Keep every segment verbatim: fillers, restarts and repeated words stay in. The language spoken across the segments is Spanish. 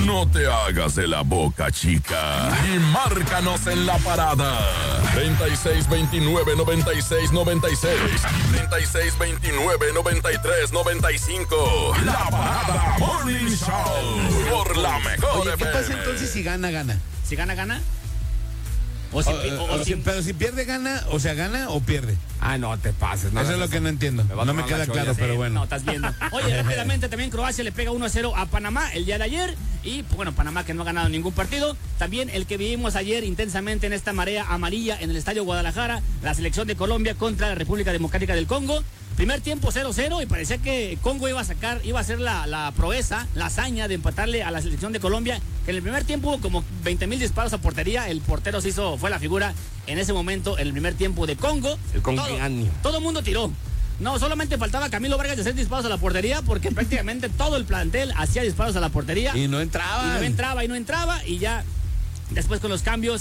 No te hagas de la boca chica y márcanos en la parada. treinta y seis veintinueve noventa y seis noventa y seis, treinta y seis veintinueve noventa y tres noventa y cinco. La Parada Morning Show por la mejor. Oye, ¿qué F M. pasa entonces si gana, gana? Si gana, gana. O si, O, o- o o si- si- pero si pierde, gana, o sea, gana o pierde. Ay, no te pases. No Eso es lo que no entiendo. Me va a No me tomar la queda cholla, claro, sí. pero No, bueno. estás viendo. Oye, rápidamente también Croacia le pega uno a cero a Panamá el día de ayer. Y pues, bueno, Panamá que no ha ganado ningún partido. También el que vivimos ayer intensamente en esta marea amarilla en el Estadio Guadalajara, la selección de Colombia contra la República Democrática del Congo. Primer tiempo cero cero y parecía que Congo iba a sacar, iba a hacer la, la proeza, la hazaña de empatarle a la selección de Colombia, que en el primer tiempo hubo como veinte mil disparos a portería, el portero se hizo, fue la figura en ese momento, en el primer tiempo de Congo. El todo, congiano. todo mundo tiró. No, solamente faltaba Camilo Vargas de hacer disparos a la portería, porque prácticamente todo el plantel hacía disparos a la portería. Y no Y entraba. no entraba y no entraba y ya después con los cambios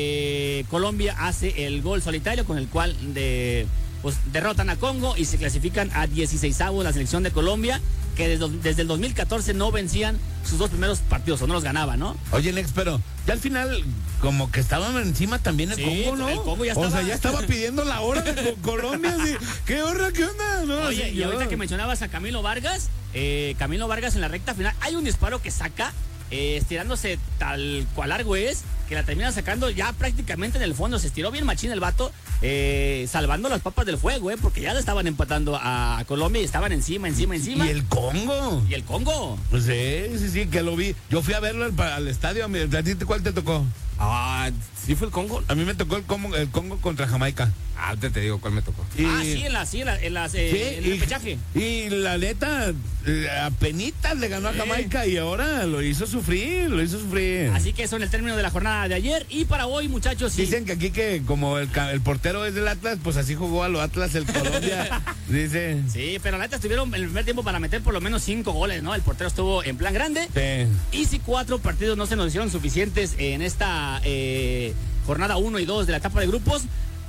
eh, Colombia hace el gol solitario con el cual de, pues, derrotan a Congo y se clasifican a dieciseisavos la selección de Colombia, que desde, desde el dos mil catorce no vencían sus dos primeros partidos o no los ganaban, ¿no? Oye, Nex, pero ya al final, como que estaban encima también el Sí, Congo, ¿no? el Congo ya O estaba- sea, ya estaba pidiendo la hora de Co- Colombia. Así, ¿qué hora? ¿Qué onda? No, Oye, así y yo. ahorita que mencionabas a Camilo Vargas, eh, Camilo Vargas en la recta final, hay un disparo que saca, eh, estirándose tal cual largo es, que la termina sacando ya prácticamente en el fondo, se estiró bien machín el vato, eh, salvando las papas del fuego, eh, porque ya le estaban empatando a, a Colombia y estaban encima, encima, encima. ¿Y el Congo? Y el Congo. Pues sí, sí, sí, que lo vi. Yo fui a verlo al, al estadio. ¿A ti cuál te tocó? Ah, ¿sí fue el Congo? A mí me tocó el Congo, el Congo contra Jamaica. Ah, te, te digo cuál me tocó. Y- Ah, sí, en la, sí, en, la, en, las, eh, Sí, en el y- pechaje. Y la neta, eh, apenitas le ganó a Jamaica y ahora lo hizo sufrir, lo hizo sufrir. Así que eso en el término de la jornada de ayer. Y para hoy, muchachos, sí. Dicen que aquí que como el, ca- el portero es del Atlas, pues así jugó a los Atlas el Colombia. Dice. Sí, pero la neta estuvieron en el primer tiempo para meter por lo menos cinco goles, ¿no? El portero estuvo en plan grande. Sí. Y si cuatro partidos no se nos hicieron suficientes en esta eh, jornada uno y dos de la etapa de grupos,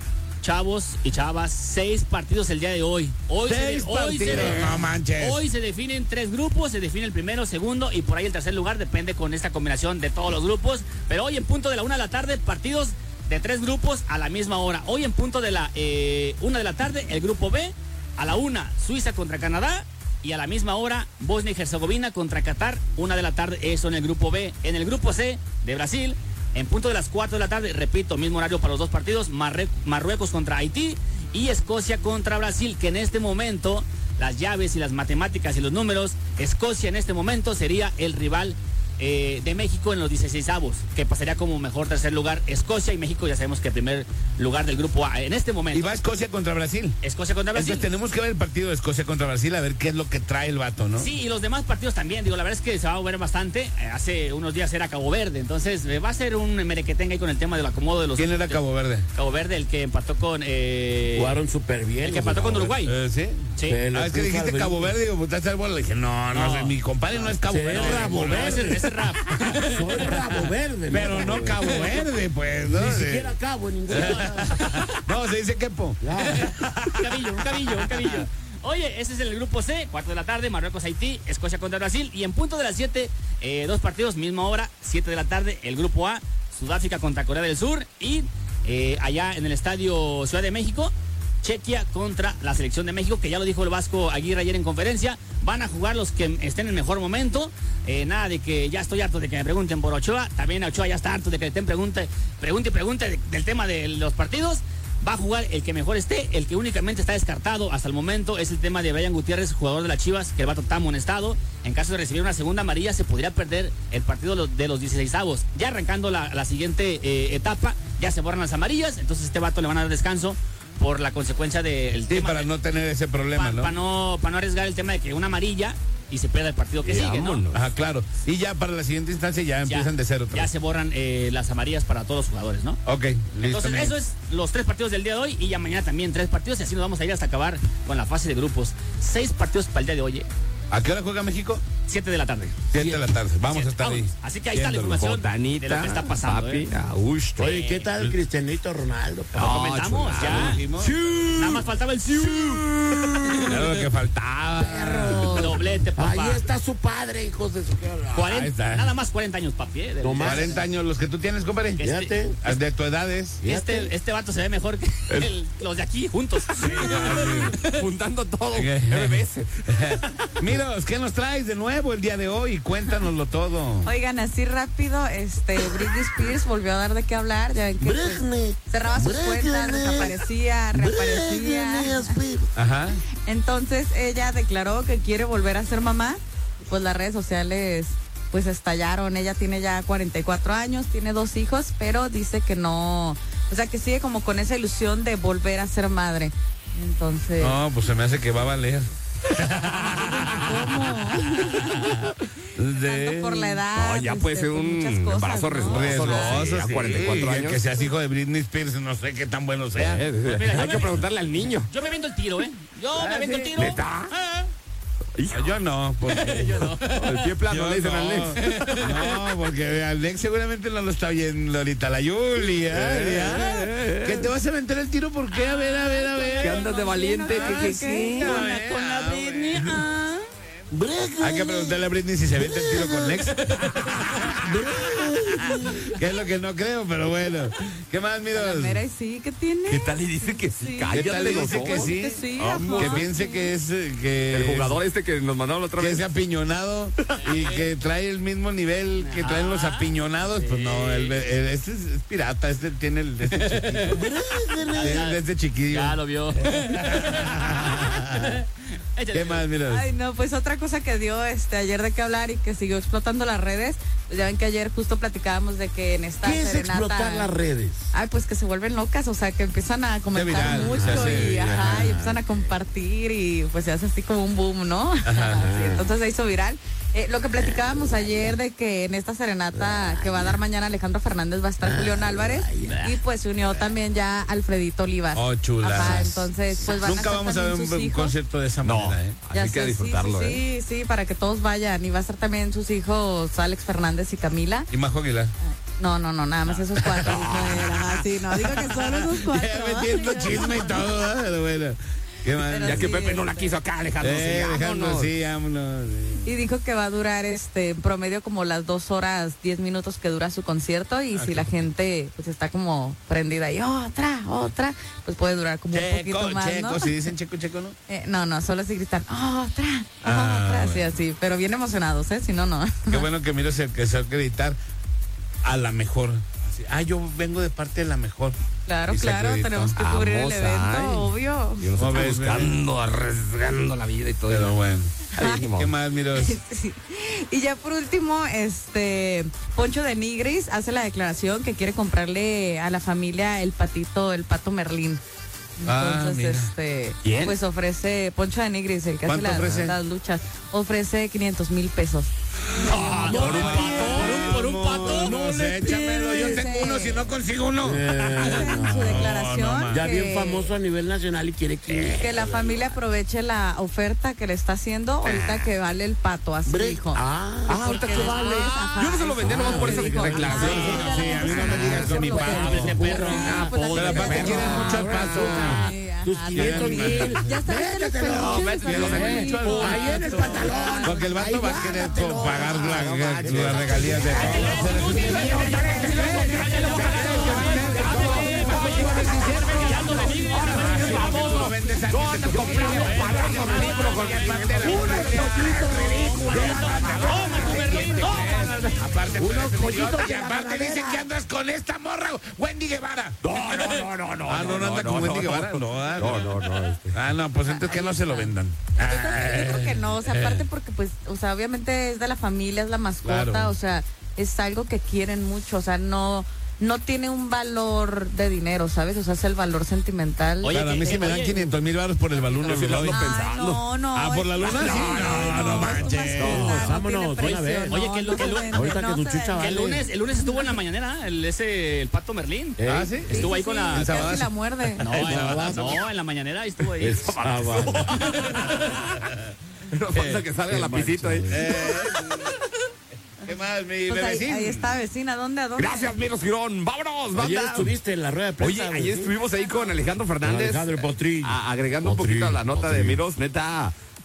chavos y chavas, seis partidos el día de hoy. Hoy, Seis se, hoy, se, partidos, no manches. hoy se definen tres grupos, se define el primero, segundo y por ahí el tercer lugar, depende con esta combinación de todos los grupos. Pero hoy en punto de la una de la tarde, partidos de tres grupos a la misma hora. Hoy en punto de la eh, una de la tarde, el grupo B, a la una, Suiza contra Canadá. Y a la misma hora, Bosnia y Herzegovina contra Qatar, una de la tarde, eso en el grupo B. En el grupo C de Brasil, en punto de las cuatro de la tarde, repito, mismo horario para los dos partidos, Marre- Marruecos contra Haití y Escocia contra Brasil, que en este momento, las llaves y las matemáticas y los números, Escocia en este momento sería el rival eh, de México en los dieciseisavos, que pasaría como mejor tercer lugar Escocia y México, ya sabemos que el primer lugar del grupo A en este Y momento. va Escocia contra Brasil. Escocia contra Brasil. Entonces tenemos que ver el partido de Escocia contra Brasil a ver qué es lo que trae el vato, ¿no? Sí, y los demás partidos también, digo, la verdad es que se va a mover bastante. Eh, hace unos días era Cabo Verde, entonces eh, va a ser un merequetenga ahí con el tema del acomodo de los... ¿Quién era Cabo Verde? Cabo Verde, el que empató con... Eh, Jugaron súper bien. el que los empató de con Cabo Uruguay. Eh, ¿Sí? Sí. Verde. Ah, es que dijiste Cabo Verde, digo, puta, esa bola. Le dije, no, no, No. sé, mi compadre no es Cabo Sí, Verde. Rabo No, Verde. ese, ese es rap. Soy Rabo Verde. Pero no Cabo Verde, pues, ¿no? Ni Sí. siquiera Cabo en ningún lado. No, se dice Kepo. Un cabillo, un cabillo, un cabillo. Oye, ese es el grupo C, cuatro de la tarde, Marruecos, Haití, Escocia contra Brasil. Y en punto de las siete, eh, dos partidos, misma hora, siete de la tarde, el grupo A, Sudáfrica contra Corea del Sur. Y eh, allá en el estadio Ciudad de México, Chequia contra la selección de México, que ya lo dijo el Vasco Aguirre ayer en conferencia. Van a jugar los que estén en mejor momento. Eh, nada de que ya estoy harto de que me pregunten por Ochoa. También Ochoa ya está harto de que le estén pregunte, pregunte y pregunte de- del tema de los partidos. Va a jugar el que mejor esté. El que únicamente está descartado hasta el momento es el tema de Brian Gutiérrez, jugador de las Chivas, que el vato está amonestado. En caso de recibir una segunda amarilla, se podría perder el partido de los- de los dieciseisavos. Ya arrancando la, la siguiente eh, etapa, ya se borran las amarillas. Entonces este vato le van a dar descanso por la consecuencia del Sí, tema. para no tener ese problema, Para ¿no? no, pa no arriesgar el tema de que una amarilla y se pierda el partido que Y sigue, ¿no? vámonos. Ajá, claro. Y ya para la siguiente instancia ya, empiezan de cero. Ya se borran eh, las amarillas para todos los jugadores, ¿no? Ok, listo. Entonces, Nex. eso es los tres partidos del día de hoy y ya mañana también tres partidos y así nos vamos a ir hasta acabar con la fase de grupos. Seis partidos para el día de hoy, ¿eh? ¿A qué hora juega México? Siete de la tarde. Siete de la tarde. Vamos Siete. a estar ahí. Vámonos. Así que ahí está la viéndolo. información Botanita, de lo que está pasando, papi, ¿eh? a gusto. Oye, ¿qué tal el Cristianito Ronaldo? pa? Lo comentamos, chulada, ya. dijimos. Nada más faltaba el siu. Era lo que faltaba. Pero doblete, papá. Ahí está su padre, hijos de su... cuarenta, Ahí está. nada más cuarenta años, papi. ¿eh? De- No más. cuarenta años los que tú tienes, compadre. Que Fíjate. De tu edades. Este, este vato se ve mejor que el- los de aquí juntos. Juntando todo. ¿Qué? M B S. Miros, ¿qué nos traes de nuevo el día de hoy? Cuéntanoslo todo. Oigan, así rápido, este, Britney Spears volvió a dar de qué hablar. Ya ven que pues, Britney. cerraba sus Britney. cuentas, desaparecía, Britney reaparecía. Spears. Ajá. Entonces ella declaró que quiere volver a ser mamá. Pues las redes sociales pues estallaron. Ella tiene ya cuarenta y cuatro años, tiene dos hijos, pero dice que no, o sea, que sigue como con esa ilusión de volver a ser madre. Entonces, No, pues se me hace que va a valer. ¿cómo? De... Tanto por la edad. No, ya este, puede ser pues, un muchas cosas, embarazo ¿no? riesgoso. Riesgoso, A sí, cuarenta y cuatro que- años. Que seas hijo de Britney Spears, no sé qué tan bueno sea. Eh, Mira, yo Hay me- que preguntarle al niño. Yo me vendo el tiro, ¿eh? Yo me vendo el tiro. ¿Neta? Ah, Yo no, porque... El pie plano, Yo le dicen no, al Lex. no, porque Alex seguramente no lo está viendo ahorita la Julia. ya. ¿Que te vas a aventar el tiro? ¿Por qué? A ver, a ver, a ver. ¿Qué andas de valiente? Ah, ¿Qué, qué, ok. qué? con la, con la Britney. Ah. Hay que preguntarle a Britney si se avienta el tiro con Lex. Que es lo que no creo, pero bueno. ¿Qué más, miros? Mira, y sí, ¿qué tiene? ¿Qué tal? Y dice que sí. Sí. ¿Qué tal le Cállate los dice que ojos. sí? Que sí, Vamos. ajá. Que piense que es... eh, que El jugador este que nos mandaron la otra que vez. es apiñonado y que trae el mismo nivel que traen los apiñonados, pues no, el, el- este es, es pirata, este tiene el de este chiquito. Tiene el de este chiquillo. Ya lo vio. ¿Qué más, mira? Ay, no, pues otra cosa que dio este ayer de qué hablar y que siguió explotando las redes, pues ya ven que ayer justo platicábamos de que en esta ¿Qué es serenata... explotar las redes? Ay, pues que se vuelven locas, o sea, que empiezan a comentar viral, mucho se hace, y, ajá, ajá. y empiezan a compartir y pues se hace así como un boom, ¿no? Sí, entonces se hizo viral. Eh, lo que platicábamos ayer de que en esta serenata que va a dar mañana Alejandro Fernández va a estar Julián Álvarez y pues se unió también ya Alfredito Olivas. Oh, chulas. Ajá, entonces pues van a Nunca estar vamos a ver también un, sus un hijos. concierto de esa No, manera, ¿eh? Ya hay que sé, disfrutarlo, sí, ¿eh? sí, sí, para que todos vayan. Y va a estar también sus hijos Alex Fernández y Camila. Y Majo Aguilar. No, no, no, nada más esos cuatro. dijo él. Ajá, sí, no, digo que solo esos cuatro. Ya metiendo Ay, chisme y todo, ¿verdad? Pero bueno. ¿Qué más? Pero Ya que sí, Pepe no la este. quiso acá, Alejandro. Eh, sí, Alejandro, vámonos. sí, vámonos. sí. Y dijo que va a durar este en promedio como las dos horas, diez minutos que dura su concierto. Y si la gente pues está como prendida y otra, otra, pues puede durar como un Checo, poquito más, checo, ¿no? si dicen checo, checo, ¿no? Eh, no, no, solo si gritan otra, Ah, otra, bueno. sí, así. Pero bien emocionados, ¿eh? Si no, no. Qué bueno que Miro se empezó a acreditar a la mejor. Así, ah, yo vengo de parte de la mejor. Claro, Y se claro, acreditó. tenemos que cubrir el Vamos, evento, ay. obvio. Y nosotros No ves, buscando, arriesgando la vida y todo. Pero bueno. Ay, ni modo. ¿Qué más, Miro? Sí. Y ya por último, este Poncho de Nigris hace la declaración que quiere comprarle a la familia el patito, el pato Merlín. Ah, Entonces, mira. este, ¿Quién? pues ofrece, Poncho de Nigris, el que hace ¿Cuánto las, ofrece? las luchas, ofrece quinientos mil pesos. Ah, por un pato. ¿Por un pato? No sé, échamelo. Yo tengo uno, si no consigo uno. Hace en su declaración Ya que, bien famoso a nivel nacional y quiere que... que la familia aproveche la oferta que le está haciendo ahorita que vale el pato a su Bre- hijo. Ah, Ah, ahorita Porque que vale. después, ajá, Yo no se lo vendí nomás por esa dijo, declaración. ajá, Sí, a mí no me digas con mi Pues, pato. Ese perro. Ah, pues, Pero así aparte que- quieren mucho al pato. Sí, ajá, tus quinientos sí. mil. Ya está bien el Métetelo, peluche, métetelo, está bien. métetelo. Ahí en el pantalón. Porque el vato Ahí va a querer guárdatelo. pagar la- No la- manches. las regalías de Aparte, y aparte dicen que andas con esta morra, Wendy Guevara. No, no, no, no. Ah, no, no anda con Wendy Guevara. No, ah, No, no, no. este. Ah, no, pues entonces que no se lo vendan. Yo creo que, yo creo que no, o sea, aparte porque pues, o sea, obviamente es de la familia, es la mascota, Claro. o sea, es algo que quieren mucho, o sea, no no tiene un valor de dinero, ¿sabes? O sea, es el valor sentimental. Oye, Claro, a mí que- si me dan oye. quinientos mil baros por el balón, no Yo sí lo lo doy. ando Ay, pensando. no, no. Ah, ¿por la es- luna? Sí, no, no manches. es mascota, No, vámonos, tiene voy a ver. precio, Oye, no, que no lo- que se lo- vende, ahorita que no tu se chucha vende. Que el lunes, el lunes estuvo en la mañanera, el, ese, el pato Merlín. Ah, sí. Estuvo ahí Sí, con sí, la... El sábado. casi la muerde. No, en la, no, en la mañanera estuvo ahí. El sábado. No falta que salga la pisita ahí. ¿Qué más, mi Pues ahí, bebecín? ahí está, vecina, ¿dónde? ¿A dónde? Gracias, Miros Girón. Vámonos, Ayer banda. estuviste en la rueda de Oye, prensa. ayer estuvimos ahí con Alejandro Fernández. Alejandro Potrillo. a- agregando un Potrillo, poquito a la nota de Potrillo. Miros, neta.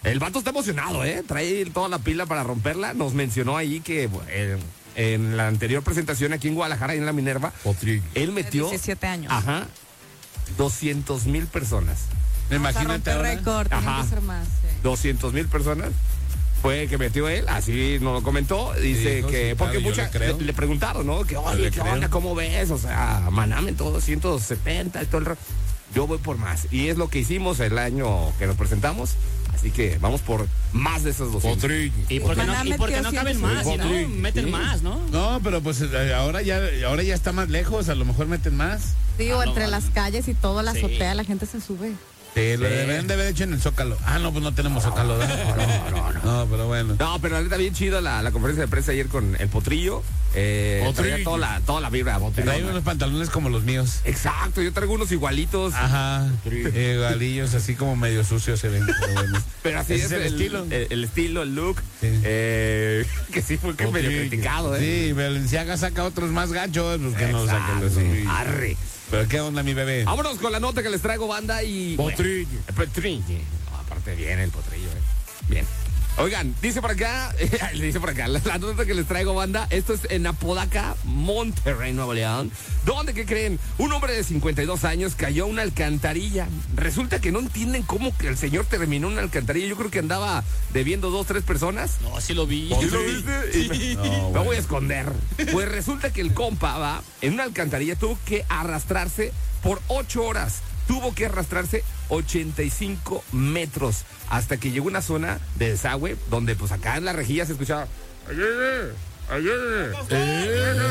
El vato está emocionado, ¿eh? Trae toda la pila para romperla. Nos mencionó ahí que eh, en la anterior presentación aquí en Guadalajara, en la Minerva, Potrillo. él metió... diecisiete años. Ajá. doscientos mil personas. Imagínate ahora. récord, tiene Ajá. que ser más. Sí. doscientos mil personas fue el que metió él, así nos lo comentó. Dice dijo, que, sí, porque claro, yo muchas le creo. le, le preguntaron, ¿no? Que, oye, le ¿qué creo. onda? ¿Cómo ves? O sea, Maname en todo ciento setenta y todo el... ro- Yo voy por más. Y es lo que hicimos el año que nos presentamos. Así que vamos por más de esos doscientos. Potrillo. Y porque no, Maná y porque metió no caben ciento más, ¿no? cincuenta. Meten Sí. más, ¿no? No, pero pues eh, ahora ya, ahora ya está más lejos, a lo mejor meten más. Sí, Ah, o no, entre no. las calles y todo, la Sí. azotea, la gente se sube. Sí, lo Sí. deben de haber hecho en el Zócalo. Ah, no, pues no tenemos Zócalo, ¿verdad? No, no, no. No, pero bueno. No, pero la neta bien chida la, la conferencia de prensa ayer con el Potrillo. Eh, Potrillo. traía toda la, toda la vibra. Potrillo. Trae unos pantalones como los míos. Exacto, yo traigo unos igualitos. Ajá. Eh, galillos así como medio sucios se ven. Pero bueno. Pero así Ese es, es el estilo. El, el estilo, el look. Sí. Eh, que sí fue que medio Potrillo. criticado, ¿eh? Sí, Valenciaga saca otros más gachos, pues que no saquen los Exacto. horribles. Arre. Pero qué onda, mi bebé. Vámonos con la nota que les traigo, banda, y... Potrillo. El Potrillo. No, aparte bien el Potrillo, eh. Bien. Oigan, dice por acá, dice por acá, la, la nota que les traigo, banda, esto es en Apodaca, Monterrey, Nuevo León, donde, ¿qué creen? Un hombre de cincuenta y dos años cayó a una alcantarilla. Resulta que no entienden cómo que el señor terminó en una alcantarilla. Yo creo que andaba debiendo dos, tres personas. No, sí lo vi. ¿Sí lo viste? Y me- No, me bueno. voy a esconder. Pues resulta que el compa va en una alcantarilla, tuvo que arrastrarse por ocho horas. Tuvo que arrastrarse ochenta y cinco metros hasta que llegó a una zona de desagüe donde pues acá en la rejilla se escuchaba ayúdame, ayúdame,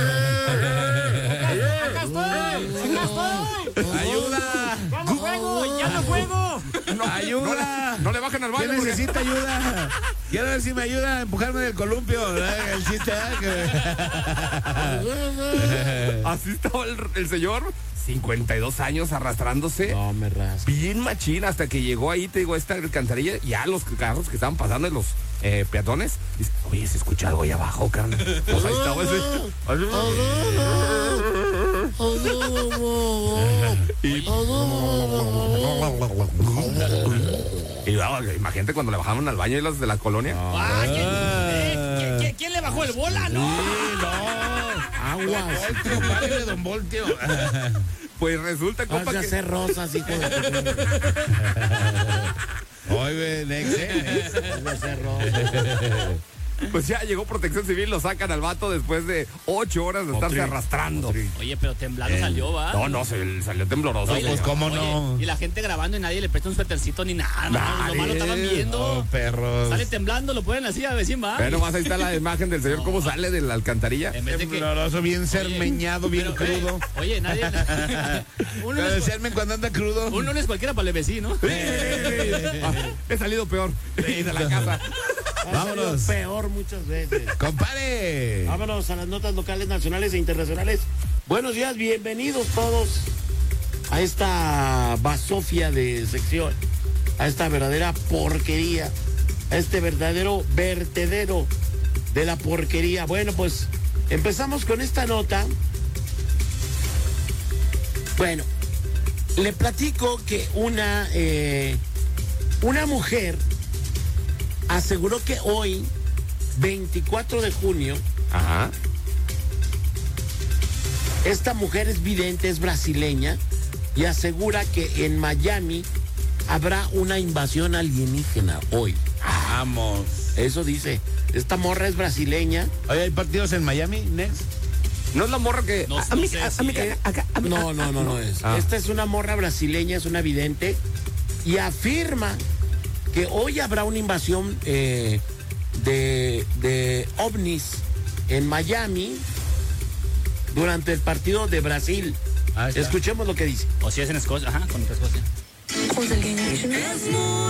¡Ayuda! ¡Ya no juego! ¡Ya no juego! ¡Ayuda! no le bajen al baño ¿Quién porque- necesita ayuda? Quiero ver si me ayuda a empujarme del columpio. ¿Verdad? El chiste, ¿verdad? Que- así estaba el, el señor, cincuenta y dos años arrastrándose. No, me rasca. Bien machín hasta que llegó ahí, te digo, esta alcantarilla, ya los carros que estaban pasando, los eh, peatones, dice, oye, se escucha algo ahí abajo, carnal. Pues ahí estaba ese. Y, y ah, imagínate cuando le bajaban al baño y los de la colonia. Ah, ¿quién, eh, ¿quién- quién- quién le bajó el bola? No. Aguas. Voltio, padre de Don Voltio. Pues resulta, compa, Vas a que... hacer rosas, hijo de tu... Oye, Nex, ¿eh? Vas a hacer rosas. Pues ya llegó Protección Civil, lo sacan al vato después de ocho horas de estarse Potrillo, arrastrando. Oye, pero temblando salió, ¿va? No, no, se salió tembloroso. Oye, pues, ¿cómo oye, no? Y la gente grabando y nadie le presta un suétercito ni nada. No, Nadie. nomás lo estaban viendo. Oh, perros. Sale temblando, lo ponen así a ver si va. Ve nomás, ahí está la imagen del señor, cómo sale de la alcantarilla. En vez de que. Tembloroso, bien cermeñado, bien pero, eh, crudo. Oye, nadie. uno, no Pero es, Sermen cuando anda crudo. uno no es cualquiera para el vecino. Ah, he salido peor de la casa. Vámonos. Peor muchas veces. ¡Compare! Vámonos a las notas locales, nacionales e internacionales. Buenos días, bienvenidos todos a esta basofia de sección, a esta verdadera porquería, a este verdadero vertedero de la porquería. Bueno, pues empezamos con esta nota. Bueno, le platico que una, eh, una mujer aseguró que hoy, veinticuatro de junio, Ajá. esta mujer es vidente, es brasileña, y asegura que en Miami habrá una invasión alienígena hoy. Vamos. Eso dice. Esta morra es brasileña. Oye, ¿hay partidos en Miami, Next? No es la morra que. No- a, no mí, sé a, si a mí, es. acá, a mí- No, no, no, no es. Ah. Esta es una morra brasileña, es una vidente, y afirma que hoy habrá una invasión eh, de, de ovnis en Miami durante el partido de Brasil. Ahí está. Escuchemos lo que dice. O si es en Escocia. Ajá, con Escocia. Os alienígenas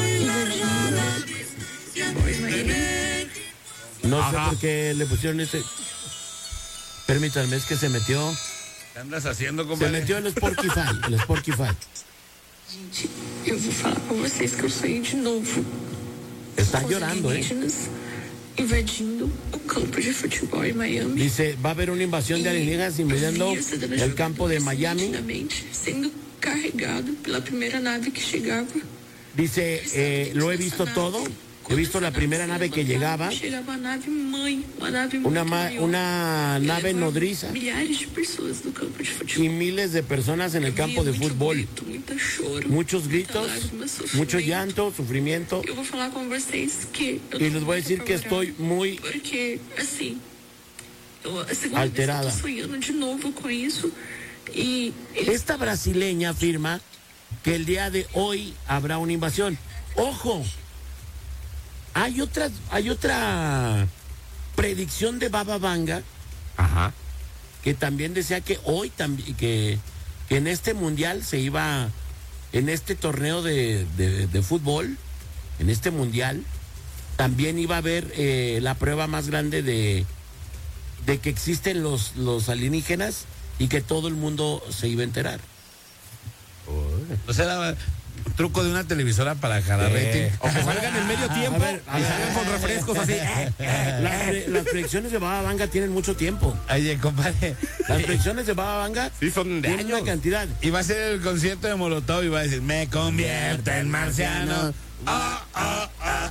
No Ajá. sé por qué le pusieron ese. Permítanme, es que se metió. ¿Qué andas haciendo, Se compadre? metió el Sportify. El Sportify. Gente, eu vou falar pra vocês que eu sonhei de novo. Está Os llorando, ¿eh? alienígenas invadindo o campo de futebol em Miami. Dice, va a haber una invasión de alienígenas invadiendo Eu vi a cidadã el campo de Miami. nitidamente sendo carregado pela primeira nave que chegava. Dice, eh, lo he visto todo He visto la primera nave que llegaba, Chegava a nave mãe, uma nave una, muito ma- maior. una E nave levava nodriza Milhares de pessoas no campo de futebol. y miles de personas en el campo de Muito fútbol. grito, muita choro, Muchos muita gritos, lágrima, mucho sofrimento. llanto, sufrimiento. Eu vou falar com vocês que eu Y tô les voy a muito decir que apavorada, estoy muy porque assim, eu, a segunda alterada. vez que eu tô sonhando de novo com isso e eles Esta brasileña afirma que el día de hoy habrá una invasión. ¡Ojo! Hay otra, hay otra predicción de Baba Vanga Ajá. que también decía que hoy también que, que en este mundial se iba, en este torneo de, de- de fútbol, en este mundial, también iba a haber eh, la prueba más grande de, de que existen los, los alienígenas y que todo el mundo se iba a enterar. O sea, era un truco de una televisora para jalar rating. O que salgan en medio tiempo ver, a y ver. salgan con refrescos así. eh, eh. Las, pre- las predicciones de Baba Vanga tienen mucho tiempo. Oye, compadre. Las predicciones de Baba Vanga Sí, son de tienen años. una cantidad. Y va a ser el concierto de Molotov y va a decir, me convierto en marciano. Ah, ah, ah.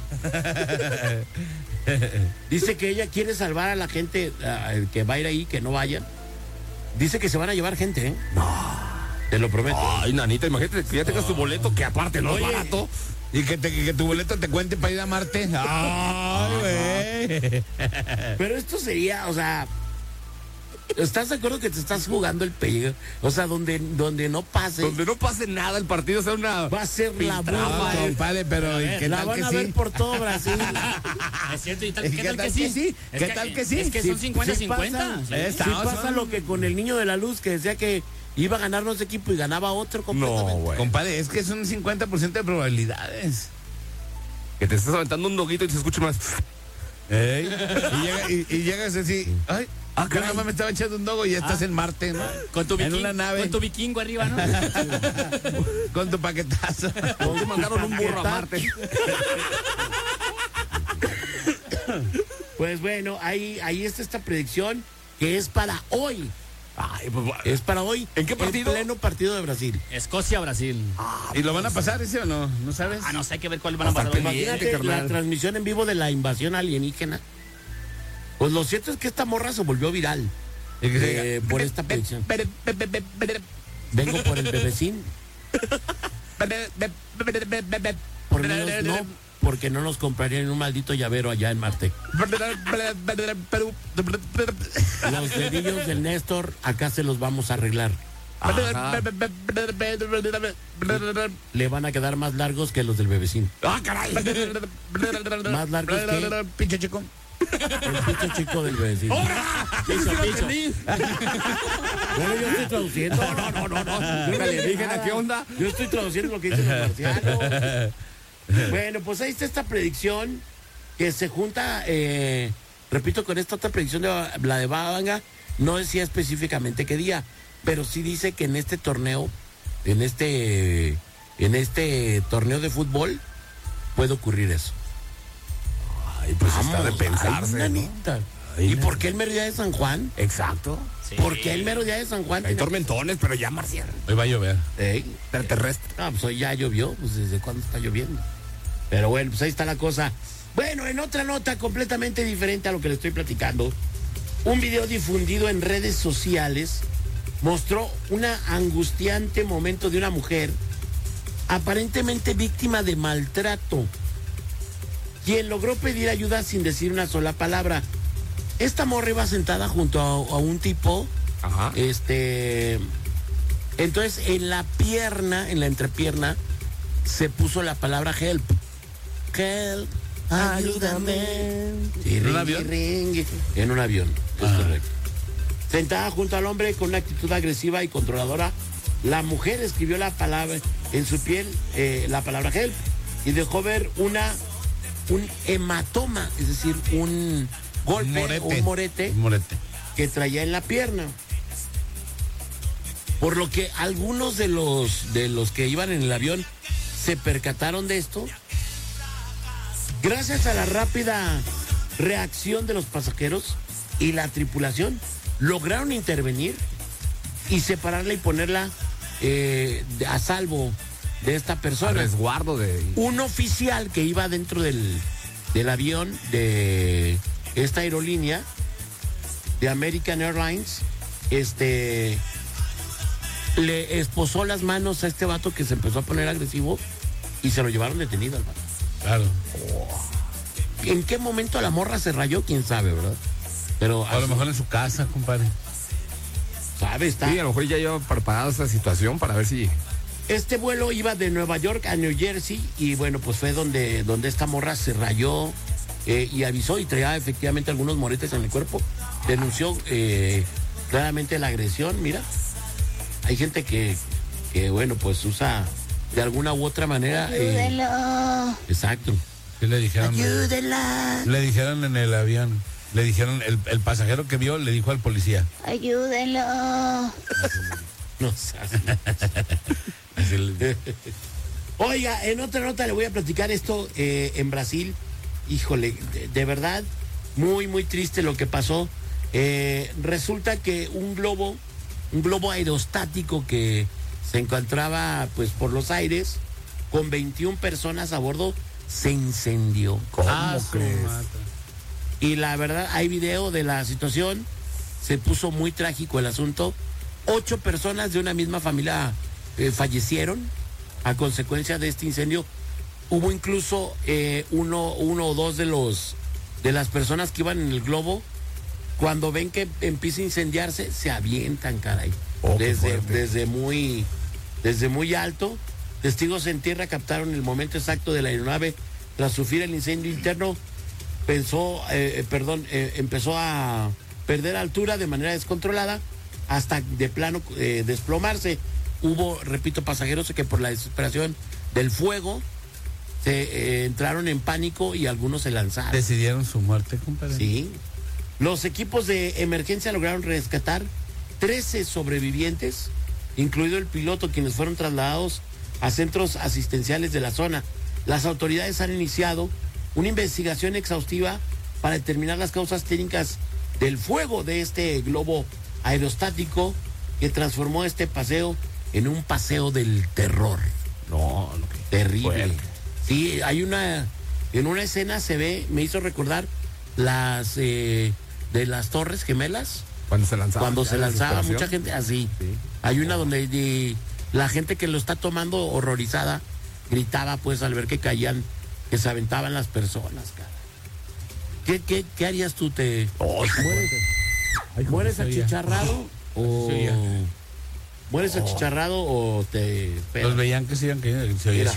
Dice que ella quiere salvar a la gente ah, que va a ir ahí, que no vayan. Dice que se van a llevar gente, ¿eh? No. Te lo prometo. Ay, nanita, imagínate que ya tengas tu boleto, que aparte no Oye. es barato. Y que, te- que tu boleto te cuente para ir a Marte. Ay, güey. Pero esto sería, o sea, ¿estás de acuerdo que te estás jugando el pellejo? O sea, donde, donde no pase, Donde no pase nada, el partido sea una. va a ser la Filtrado, burla. No, ¿eh? compadre, pero ¿y qué La tal van que a ver sí? por todo Brasil. Es cierto, ¿y tal, ¿Y qué, tal, que sí? Es ¿Qué tal que sí? Es que Sí, son cincuenta sí cincuenta. pasa, Sí. sí Estamos- pasa lo que con el niño de la luz que decía que iba a ganar nuestro equipo y ganaba otro completamente. No, güey. Compadre, es que es un cincuenta por ciento de probabilidades. Que te estás aventando un doguito y se escuche más. Ey, Y, llega- y- y llegas así, ay, Ah, yo caray. nada más me estaba echando un dogo y ya estás en Marte, ¿no? Con tu, en viking- una nave, con tu vikingo arriba, ¿no? con tu paquetazo. Te mandaron un burro a Marte. Pues bueno, ahí, ahí está esta predicción que es para hoy. Ay, pues, va- Es para hoy. ¿En qué partido? En pleno partido de Brasil. Escocia-Brasil. ¿Y lo van a pasar ese o no? ¿No sabes? Ah, no sé, hay que ver cuál van a Hasta pasar. el hoy. Imagínate carnal. la transmisión en vivo de la invasión alienígena. Pues lo cierto es que esta morra se volvió viral Y que se eh, diga, por esta predicción. "Pere, pe, pe, pe, pere, Vengo por el bebecín. pere, pe, pe, pe, pe, pe, pe, Por menos no, porque no nos comprarían un maldito llavero allá en Marte. Perú. Los dedillos del Néstor, acá se los vamos a arreglar. Ajá. Le van a quedar más largos que los del bebecín. ¡Ah, caray! Más largos que Pinche chico. el picho chico del bebecín. Piso, piso. Bueno, yo estoy traduciendo. No, no, no, no. Yo no le dije nada. ¿Qué onda? Yo estoy traduciendo lo que dicen los marcianos. Bueno, pues ahí está esta predicción que se junta, eh, repito, con esta otra predicción de la de Babanga. No decía específicamente qué día, pero sí dice que en este torneo, en este, en este torneo de fútbol, puede ocurrir eso. Ay, pues está de Vamos, pensarse, ay, ¿no? nanita. Ay, ¿Y por qué el mero día de San Juan? Exacto. Sí. ¿Por qué el mero día de San Juan? Hay tiene- tormentones, pero ya marciano. Hoy va a llover. Ey, Extraterrestre. no, pues hoy ya llovió, pues desde cuándo está lloviendo. Pero bueno, pues ahí está la cosa. Bueno, en otra nota completamente diferente a lo que le estoy platicando, un video difundido en redes sociales mostró una angustiante momento de una mujer aparentemente víctima de maltrato, quien logró pedir ayuda sin decir una sola palabra. Esta morra iba sentada junto a, a un tipo, Ajá. este, entonces en la pierna, en la entrepierna, se puso la palabra help. Help, ayúdame. ¿En un avión? Ringue. En un avión, es correcto. Sentada junto al hombre con una actitud agresiva y controladora, la mujer escribió la palabra en su piel, eh, la palabra help, y dejó ver una un hematoma, es decir, un golpe, Morete. un morete Un morete. que traía en la pierna. Por lo que algunos de los de los que iban en el avión se percataron de esto. Gracias a la rápida reacción de los pasajeros y la tripulación, lograron intervenir y separarla y ponerla eh, de- a salvo de esta A persona. resguardo de. Un oficial que iba dentro del, del avión de esta aerolínea de American Airlines, este, le esposó las manos a este vato que se empezó a poner agresivo y se lo llevaron detenido al vato. Claro. ¿En qué momento la morra se rayó? Quién sabe, ¿verdad? Pero A lo mejor en su casa, compadre. sabe, está. Sí, a lo mejor ya lleva preparada esta situación para ver si... Este vuelo iba de Nueva York a New Jersey y bueno, pues fue donde, donde esta morra se rayó eh, y avisó y traía efectivamente algunos moretes en el cuerpo. Denunció eh, claramente la agresión, mira. Hay gente que, que bueno, pues usa de alguna u otra manera... eh, Ayúdenlo. exacto. ¿Qué le dijeron? Ayúdenla. Le dijeron en el avión. Le dijeron, el, el pasajero que vio le dijo al policía. Ayúdenlo. No sé, así. Así le- Oiga, en otra nota le voy a platicar esto eh, en Brasil. Híjole, de, de verdad, muy, muy triste lo que pasó. Eh, resulta que un globo, un globo aerostático que se encontraba pues por los aires, con veintiuna personas a bordo, se incendió. ¿Cómo Ah, su crees? madre. Y la verdad, hay video de la situación. Se puso muy trágico el asunto. Ocho personas de una misma familia eh, fallecieron a consecuencia de este incendio. Hubo incluso eh, uno, uno o dos de los de las personas que iban en el globo, cuando ven que empieza a incendiarse, se avientan, caray. Oh, qué desde, fuerte. desde muy, desde muy alto. Testigos en tierra captaron el momento exacto de la aeronave tras sufrir el incendio interno. Pensó, eh, eh, perdón, eh, empezó a perder altura de manera descontrolada hasta de plano eh, desplomarse. Hubo, repito, pasajeros que por la desesperación del fuego se eh, entraron en pánico y algunos se lanzaron. Decidieron su muerte, compadre. Sí. Los equipos de emergencia lograron rescatar trece sobrevivientes, incluido el piloto, quienes fueron trasladados a centros asistenciales de la zona. Las autoridades han iniciado una investigación exhaustiva para determinar las causas técnicas del fuego de este globo aerostático que transformó este paseo en un paseo del terror. No, lo que... Terrible. Fuerte. Sí, hay una, en una escena se ve, me hizo recordar las eh, de las Torres Gemelas, Cuando se lanzaba. cuando ya se la lanzaba desesperación. mucha gente así. Sí. Hay una donde de- la gente que lo está tomando horrorizada gritaba pues al ver que caían, que se aventaban las personas, cara. ¿Qué, qué, qué harías tú? ¿Te Oh, sí. mueres, mueres se oía. achicharrado o se oía. mueres achicharrado o te Los pegas? veían que se iban cayendo. Se oía Mira. así.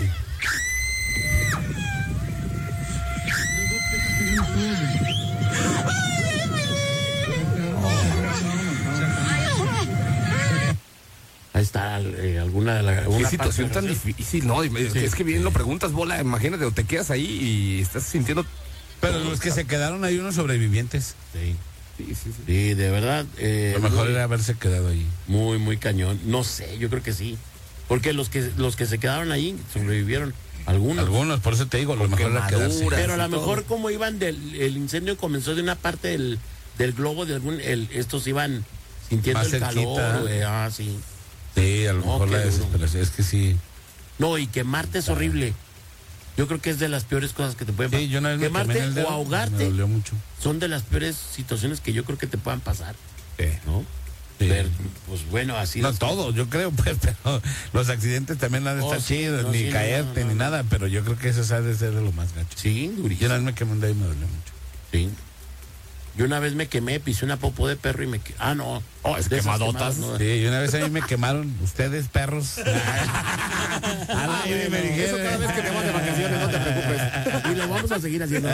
Ahí está eh, alguna de la Qué una situación parte tan de la- difícil, ¿no? Es que bien lo preguntas, Bola. Imagínate, o te quedas ahí y estás sintiendo... Pero los que se quedaron hay unos sobrevivientes. Sí, Sí, sí, sí. sí, de verdad. eh, Lo mejor muy, era haberse quedado ahí. muy, muy cañón. No sé, yo creo que sí. Porque los que los que se quedaron ahí sobrevivieron algunos. Algunos, por eso te digo, lo Con mejor era quedarse. quemaduras. Pero a lo y todo. mejor como iban del el incendio comenzó de una parte del, del globo de algún el, estos iban sintiendo Más el cerquita. calor, güey, ah, sí. Sí, a lo No, mejor qué la duro. desesperación. Es que sí. No, y quemarte es horrible. Yo creo que es de las peores cosas que te pueden pasar. Sí, yo una vez me quemé Quemarte en el dedo, o Me ahogarte dolió mucho. son de las peores situaciones que yo creo que te puedan pasar, Sí. ¿no? Sí. Pero, pues bueno, así No las- todo, yo creo, pues, pero los accidentes también han de Oh, estar sí, chidos, no, ni sí, no, caerte, no, ni no. nada, pero yo creo que eso ha de ser de lo más gacho. Sí, Yo durísimo. una vez me quemé un dedo y me dolió mucho. Sí. Yo una vez me quemé, pisé una popó de perro y me... que- Ah, no. Oh, es De esas quemadotas. quemadas, no. Sí, y una vez a mí me quemaron, ustedes, perros. Al aire me Eso cada dijeron. vez que te vas de vacaciones, no te preocupes. Y lo vamos a seguir haciendo.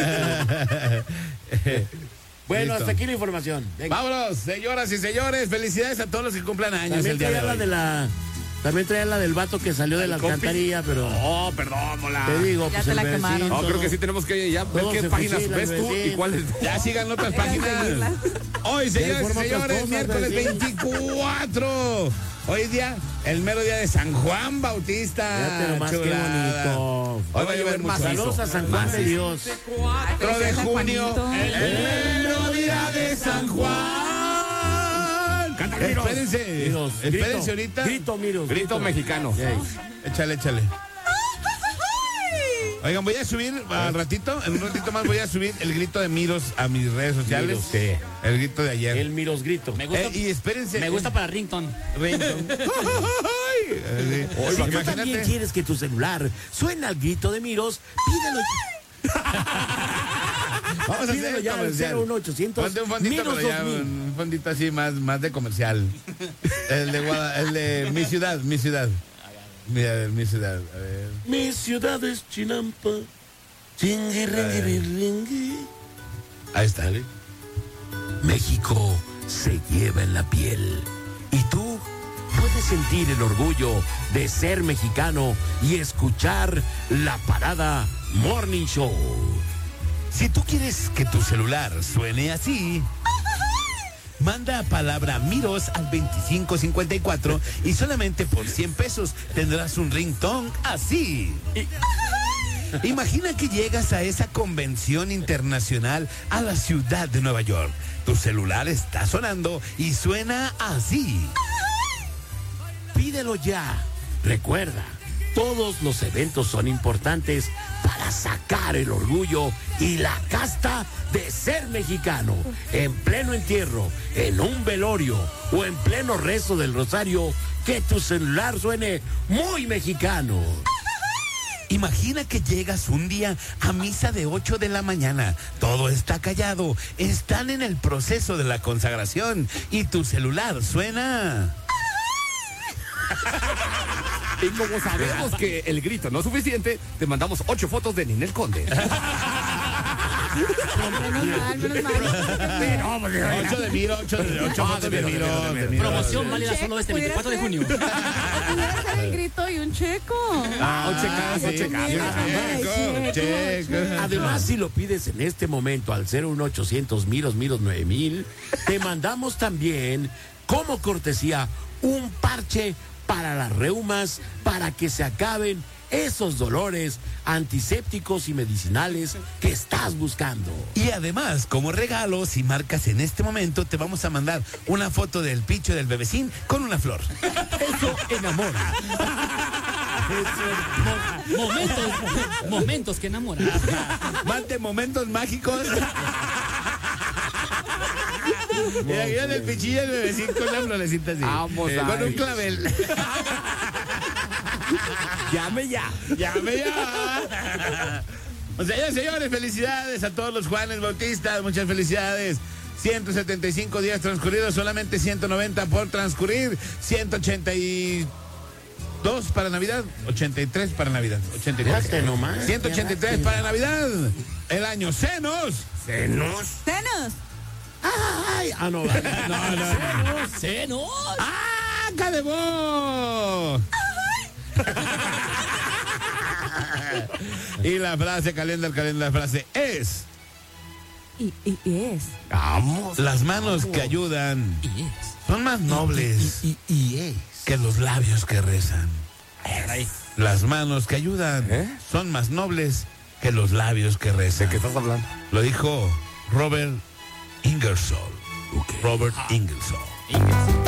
Bueno, Listo. hasta aquí la información. Venga. Vámonos, señoras y señores, felicidades a todos los que cumplan años También el día traía de la hoy. de la... También traía la del vato que salió de la compi. alcantarilla, pero... Oh, perdón, Bola. Te digo, Ya pues te el la vecino, quemaron. No, todo. creo que sí tenemos que ya ver Todo qué se páginas fusila, ves el tú y vecino. cuáles... Ya sigan otras páginas. seguirlas. Hoy, señoras y informa otras señores, cosas, miércoles vecino. veinticuatro. Hoy es día, el mero día de San Juan Bautista. Fíjate nomás qué Chulada. bonito. Hoy va a llover mucho. Saludos a San Juan de Dios. cuatro de San junio, Juanito. el mero día de San Juan. Espérense, Miros, espérense grito, ahorita. Grito, Miros. Grito mexicano. Ey. Échale, échale. Oigan, voy a subir al ratito, en un ratito más voy a subir el grito de Miros a mis redes sociales. Miros, sí. El grito de ayer. El Miros grito. Me gusta, Eh, y espérense. me gusta para rington. Ringtone. Ay, eh, sí. Si tú Imagínate. también quieres que tu celular suene al grito de Miros, pídelo. Vamos a Pídelo hacer ya al comercial. cero uno ochocientos Ponte un fondito, Miros pero ya dos mil. un fondito así más, más de comercial. El de Guada- el de mi ciudad, mi ciudad. Mira, mi ciudad, a ver. Mi ciudad es Chinampa. Chingue, rengue, rengue. Ahí está. México se lleva en la piel. Y tú puedes sentir el orgullo de ser mexicano y escuchar la Parada Morning Show. Si tú quieres que tu celular suene así, manda palabra Miros al veinticinco cincuenta y cuatro y solamente por cien pesos tendrás un ringtone así. Imagina que llegas a esa convención internacional a la ciudad de Nueva York. Tu celular está sonando y suena así. Pídelo ya. Recuerda, todos los eventos son importantes para sacar el orgullo y la casta de ser mexicano. En pleno entierro, en un velorio o en pleno rezo del rosario, que tu celular suene muy mexicano. Imagina que llegas un día a misa de ocho de la mañana, todo está callado, están en el proceso de la consagración y tu celular suena. Y como sabemos que el grito no es suficiente, te mandamos ocho fotos de Ninel Conde. Menos mal, menos mal. Ocho de Miro, ocho de ocho Ah, fotos de de Miro, Miro, de Miro, de de Miro. Promoción Un válida cheque, solo este pudiera veinticuatro de ser. junio. Pudiera ser el grito y un checo. Ah, ocho casas, sí, ocho casas. checo, checo. Además, si lo pides en este momento al cero uno ochocientos Miros Miros nueve mil, te mandamos también, como cortesía, un parche para las reumas, para que se acaben esos dolores antisépticos y medicinales que estás buscando. Y además, como regalo, si marcas en este momento, te vamos a mandar una foto del picho del bebecín con una flor. Eso enamora. Mo- momentos, momentos que enamoran. Mante momentos mágicos. Y aquí viene el pichillo del bebecín con la florecita así. Vamos Eh, ahí. con un clavel. Llame ya. ¡Llame ya! O sea, ya, señores, felicidades a todos los Juanes Bautistas, muchas felicidades. ciento setenta y cinco días transcurridos, solamente ciento noventa por transcurrir, ciento ochenta y dos para Navidad, ochenta y tres para Navidad, ochenta y tres. Fíjate nomás. ciento ochenta y tres para Navidad, el año senos. Senos. ¡Tenos! Ay, ah, no, vale. No, no, no. ¡Senos! ¡Ah, cadebó! Y la frase, calenda, calenda, la frase es: Y, y, y es. Vamos. las manos que ayudan Y es. son más nobles Y, y es. que los labios que rezan. Caray. Las manos que ayudan ¿Eh? son más nobles que los labios que rezan. ¿De qué estás hablando? Lo dijo Robert Ingersoll. Robert Ingersoll. Inges.